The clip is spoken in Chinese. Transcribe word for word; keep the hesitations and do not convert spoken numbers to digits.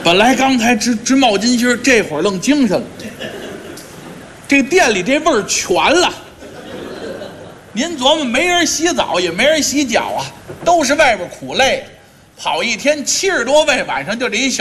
本来刚才直直冒金星，这会儿愣精神了。这店里这味儿全了。您琢磨，没人洗澡，也没人洗脚啊，都是外边苦累，跑一天七十多位，晚上就这一小。